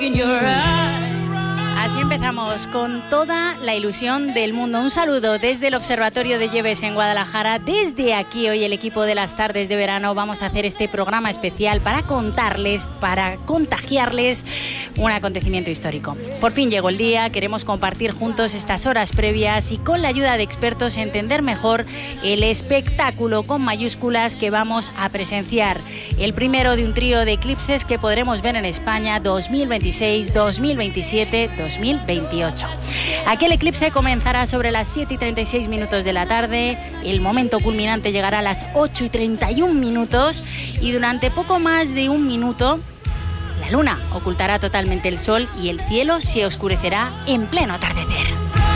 Así empezamos con toda la ilusión del mundo. Un saludo desde el Observatorio de Lleves en Guadalajara. Desde aquí, hoy el equipo de las tardes de verano vamos a hacer este programa especial para contarles, para contagiarles un acontecimiento histórico. Por fin llegó el día, queremos compartir juntos estas horas previas y con la ayuda de expertos entender mejor el espectáculo con mayúsculas que vamos a presenciar. El primero de un trío de eclipses que podremos ver en España 2026, 2027, 2028. Aquel eclipse comenzará sobre las 7:36 de la tarde, el momento culminante llegará a las 8:31 y durante poco más de un minuto la luna ocultará totalmente el sol y el cielo se oscurecerá en pleno atardecer.